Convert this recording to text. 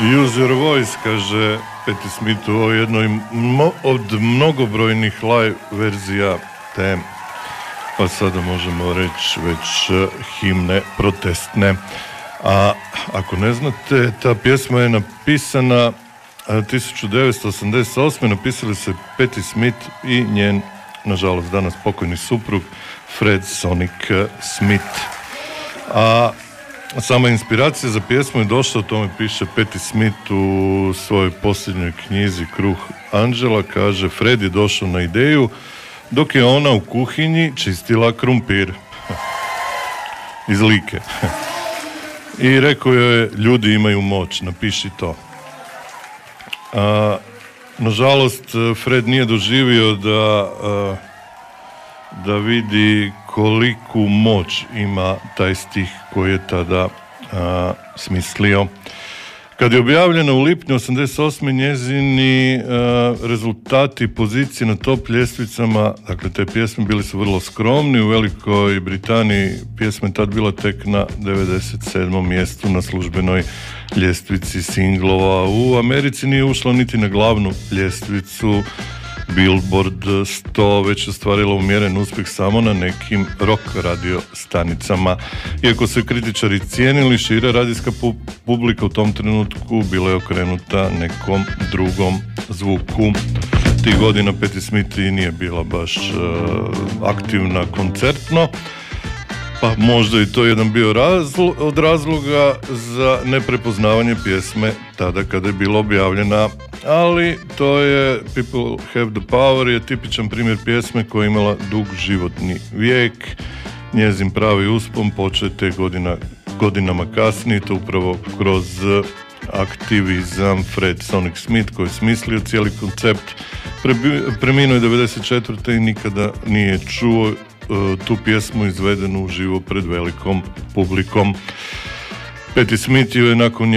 Use Your Voice, kaže Patti Smith u jednoj od mnogobrojnih live verzija te, pa sada možemo reći već himne protestne. A ako ne znate, ta pjesma je napisana 1988. Napisali se Patti Smith i njen, nažalost danas pokojni suprug, Fred Sonic Smith. A sama inspiracija za pjesmu je došla, o tome piše Patti Smith u svojoj posljednjoj knjizi Kruh anđela. Kaže, Fred je došao na ideju dok je ona u kuhinji čistila krumpir iz Like. I rekao je, ljudi imaju moć, napiši to. Nažalost, Fred nije doživio da vidi koliku moć ima taj stih koji je tada smislio. Kad je objavljena u lipnju 88. njezini rezultati pozicije na top ljestvicama, dakle te pjesme bili su vrlo skromni. U Velikoj Britaniji pjesma je tad bila tek na 97. mjestu na službenoj ljestvici singlova. U Americi nije ušla niti na glavnu ljestvicu Billboard 100, već ostvarila umjeren uspjeh samo na nekim rock radio stanicama. Iako su kritičari cijenili, šira radijska publika u tom trenutku bila je okrenuta nekom drugom zvuku. Tih godina Patti Smith nije bila baš aktivna koncertno, pa možda i to jedan bio od razloga za neprepoznavanje pjesme tada kada je bila objavljena, ali to je People Have the Power je tipičan primjer pjesme koja je imala dug životni vijek. Njezin pravi uspon počete godinama kasnije, to upravo kroz aktivizam Fred Sonic Smith koji je smislio cijeli koncept. Preminuo je 1994. i nikada nije čuo tu pjesmu izvedenu uživo pred velikom publikom. Patti Smith je nakon